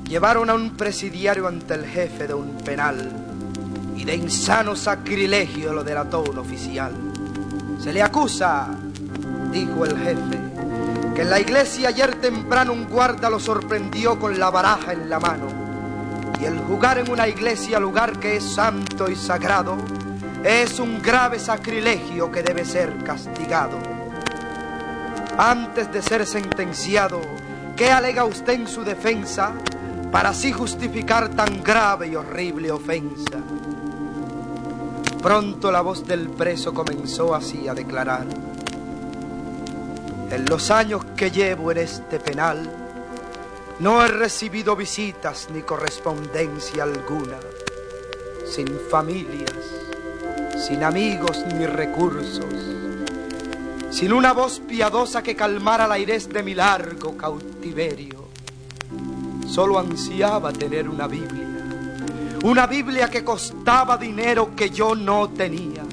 Llevaron a un presidiario ante el jefe de un penal y de insano sacrilegio lo delató un oficial. Se le acusa, dijo el jefe, que en la iglesia ayer temprano un guarda lo sorprendió con la baraja en la mano. Y el jugar en una iglesia, lugar que es santo y sagrado, es un grave sacrilegio que debe ser castigado. Antes de ser sentenciado, ¿qué alega usted en su defensa para así justificar tan grave y horrible ofensa? Pronto la voz del preso comenzó así a declarar: en los años que llevo en este penal, no he recibido visitas ni correspondencia alguna, sin familias, sin amigos ni recursos, sin una voz piadosa que calmara la airez de mi largo cautiverio. Solo ansiaba tener una Biblia que costaba dinero que yo no tenía,